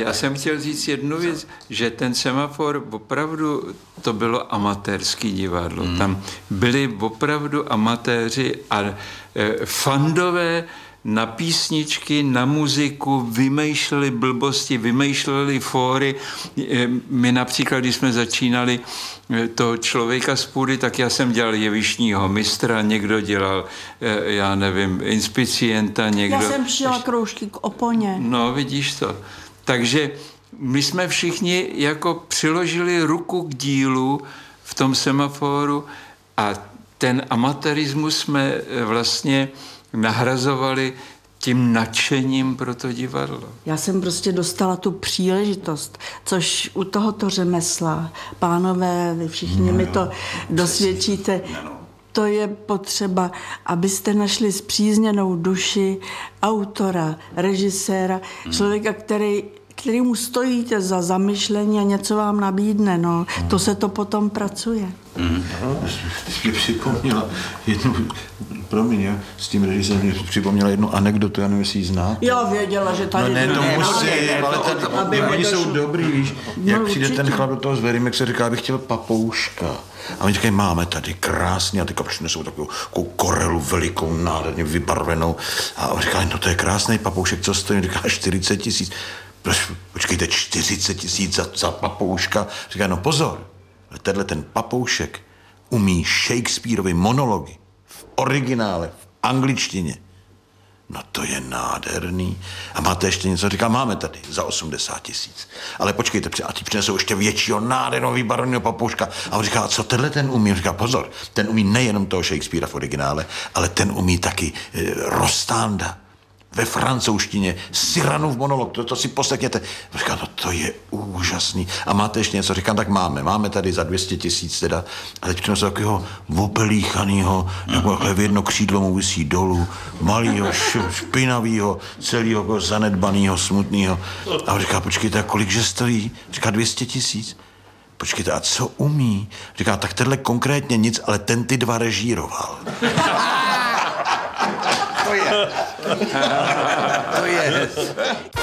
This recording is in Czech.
Já jsem chtěl říct jednu věc, že ten Semafor opravdu to bylo amatérský divadlo. Tam byli opravdu amatéři a fandové na písničky, na muziku, vymýšleli blbosti, vymýšleli fóry. My například, když jsme začínali toho Člověka z půdy, tak já jsem dělal jevištního mistra, někdo dělal, já nevím, inspicienta, někdo... Já jsem šila kroužky k oponě. No, vidíš to. Takže my jsme všichni jako přiložili ruku k dílu v tom Semaforu a ten amatérismus jsme vlastně nahrazovali tím nadšením pro to divadlo. Já jsem prostě dostala tu příležitost, což u tohoto řemesla, pánové, vy všichni mi to dosvědčíte, to je potřeba, abyste našli spřízněnou duši autora, režiséra, člověka, který mu stojíte za zamyšlení a něco vám nabídne, no. To se to potom pracuje. Ty mě připomněla jednu, promiň, s tím režisérem mě připomněla jednu anekdotu, já nevím, jestli ji znáte. Já věděla, že tady... No ne, to musí, ale tady, oni jsou dobrý, víš, jak přijde ten chlap do toho zverim, jak se říká, bych chtěl papouška. A oni říkají, máme tady krásně, a ty přinesou takovou korelu velikou, nádherně vybarvenou. A on říká, no to je krásný papoušek, co stojí? On říká, 40 000. Počkejte, 40 000 za papouška. Říká, no pozor, tenhle ten papoušek umí Shakespeareovy monology v originále, v angličtině. No to je nádherný. A máte ještě něco? Říká, máme tady za 80 000. Ale počkejte, a ti přinesou ještě většího nádherného vybarveného papouška. A on říká, a co tenhle ten umí? On říká, pozor, ten umí nejenom toho Shakespearea v originále, ale ten umí taky Rostanda ve francouzštině, Cyranův monolog, to si poslechněte. Říkám, no to je úžasný. A máte ještě něco? Říkám, tak máme tady za 200 000 teda. A teď přinesou takového opelíchanýho, jako v jedno křídlo mu visí dolů, malýho, špinavýho, celýho zanedbanýho, smutnýho. A on říká, počkejte, a kolikže stojí? Říká, 200 000. Počkejte, a co umí? Říká, tak tenhle konkrétně nic, ale ten ty 2 režíroval. To je.